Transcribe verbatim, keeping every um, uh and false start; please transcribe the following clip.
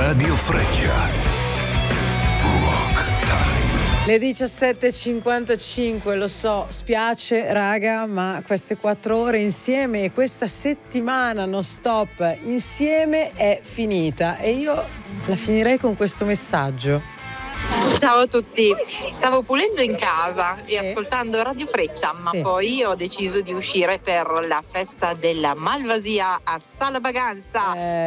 Radio Freccia. Rock Time. Le diciassette e cinquantacinque, lo so, spiace raga, ma queste quattro ore insieme e questa settimana non stop insieme è finita e io la finirei con questo messaggio. Ciao a tutti, stavo pulendo in casa e Sì. ascoltando Radio Freccia, ma Sì. poi ho deciso di uscire per la festa della Malvasia a Sala Baganza. Eh,